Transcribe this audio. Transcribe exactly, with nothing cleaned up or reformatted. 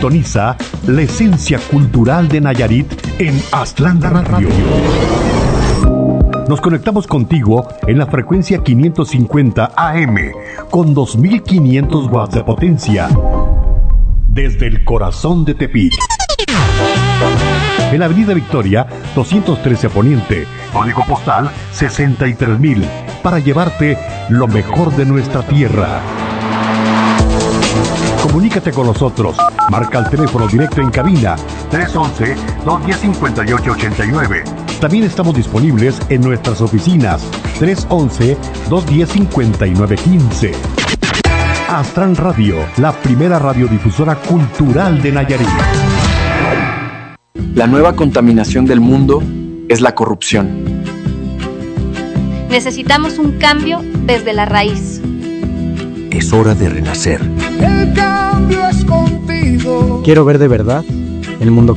Sintoniza la esencia cultural de Nayarit en Aztlán Radio. Nos conectamos contigo en la frecuencia quinientos cincuenta A M con dos mil quinientos watts de potencia desde el corazón de Tepic. En la Avenida Victoria, doscientos trece Poniente, código postal sesenta y tres mil, para llevarte lo mejor de nuestra tierra. Comunícate con nosotros. Marca el teléfono directo en cabina tres once, dos diez, cincuenta y ocho ochenta y nueve. También estamos disponibles en nuestras oficinas tres once, dos diez, cincuenta y nueve quince. Aztlán Radio, la primera radiodifusora cultural de Nayarit. La nueva contaminación del mundo es la corrupción. Necesitamos un cambio desde la raíz. Es hora de renacer. El cambio es contigo. Quiero ver de verdad el mundo